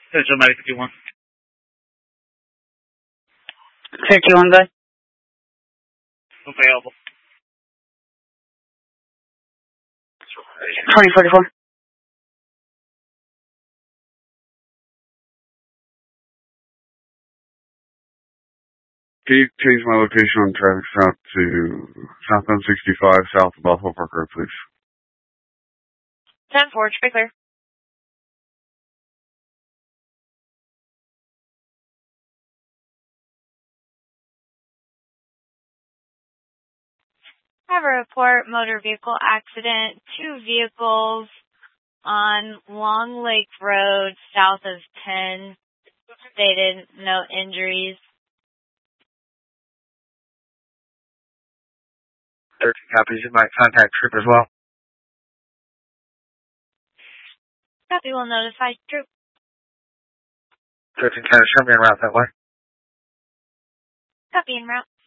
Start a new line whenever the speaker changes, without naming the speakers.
Central Medic 51.
51, guys.
Available.
2044.
Can you change my location on traffic south to southbound 65 south of Buffalo Park Road, please?
10-4, be clear. I have a report, motor vehicle accident, 2 vehicles on Long Lake Road, south of 10, stated no injuries.
13 copies. You might contact Troop as well.
Copy, will notify Troop.
13 kind of show me en route that way.
Copy en route.